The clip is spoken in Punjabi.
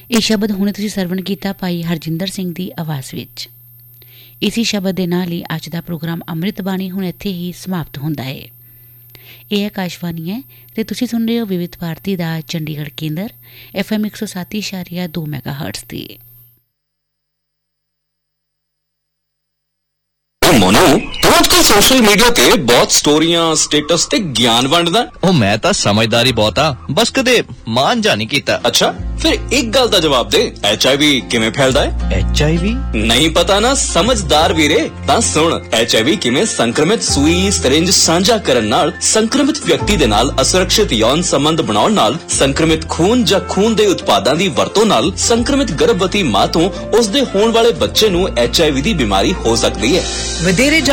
ਇਹ ਸ਼ਬਦ ਹੁਣੇ ਤੁਸੀਂ ਸਰਵਣ ਕੀਤਾ ਭਾਈ ਹਰਜਿੰਦਰ ਸਿੰਘ ਦੀ ਆਵਾਜ਼ ਵਿੱਚ। ਇਸੀ ਸ਼ਬਦ ਦੇ ਨਾਲ ਹੀ ਅੱਜ ਦਾ ਪ੍ਰੋਗਰਾਮ ਅੰਮ੍ਰਿਤ ਬਾਣੀ ਹੁਣ ਇੱਥੇ ਹੀ ਸਮਾਪਤ ਹੁੰਦਾ ਹੈ। ਇਹ ਆਕਾਸ਼ਵਾਣੀ ਹੈ ਅਤੇ ਤੁਸੀਂ ਸੁਣ ਰਹੇ ਹੋ ਵਿਵਿਧ ਭਾਰਤੀ ਦਾ ਚੰਡੀਗੜ੍ਹ ਕੇਂਦਰ FM 107.2 ਮੈਗਾਹਰਟਜ਼ ਤੇ। ਮੋਨੂ ਤੂੰ ਅੱਜਕੱਲ ਸੋਸ਼ਲ ਮੀਡੀਆ ਤੇ ਬਹੁਤ ਸਟੋਰੀਆਂ ਸਟੇਟਸ ਤੇ ਗਿਆਨ ਵੰਡਦਾ। ਉਹ ਮੈਂ ਤਾਂ ਸਮਝਦਾਰੀ ਬਹੁਤ ਆ, ਬਸ ਕਦੇ ਮਾਨ ਜਾ ਨਹੀਂ ਕੀਤਾ। ਅੱਛਾ, ਫਿਰ ਇੱਕ ਗੱਲ ਦਾ ਜਵਾਬ ਦੇ, HIV ਕਿਵੇਂ ਫੈਲਦਾ ਹੈ? HIV ਨਹੀਂ ਪਤਾ ਨਾ? ਸਮਝਦਾਰ ਵੀਰੇ, ਤਾਂ ਸੁਣ HIV ਕਿਵੇਂ ਸੰਕਰਮਿਤ ਸੂਈ ਸਰਿੰਜ ਸਾਂਝਾ ਕਰਨ ਨਾਲ ਸੰਕਰਮਿਤ ਵਿਅਕਤੀ ਦੇ ਨਾਲ ਅਸੁਰੱਖਿਅਤ ਯੌਨ ਸੰਬੰਧ ਬਣਾਉਣ ਨਾਲ, ਸੰਕਰਮਿਤ ਖੂਨ ਜਾਂ ਖੂਨ ਦੇ ਉਤਪਾਦਾਂ ਦੀ ਵਰਤੋਂ ਨਾਲ ਸੰਕਰਮਿਤ ਗਰਭਵਤੀ ਮਾਂ ਤੋਂ ਉਸਦੇ ਹੋਣ ਵਾਲੇ ਬੱਚੇ ਨੂੰ HIV ਦੀ ਬਿਮਾਰੀ ਹੋ ਸਕਦੀ ਹੈ। ਵਧੇਰੇ